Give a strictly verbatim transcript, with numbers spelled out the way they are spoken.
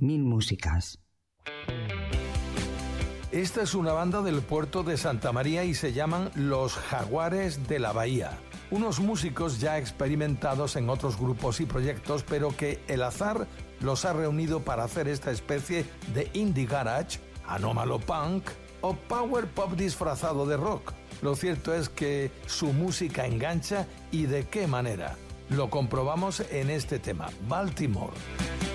Mil músicas. Esta es una banda del puerto de Santa María y se llaman Los Jaguares de la Bahía. Unos músicos ya experimentados en otros grupos y proyectos, pero que el azar los ha reunido para hacer esta especie de indie garage, anómalo punk o power pop disfrazado de rock. Lo cierto es que su música engancha, y de qué manera. Lo comprobamos en este tema, Baltimore.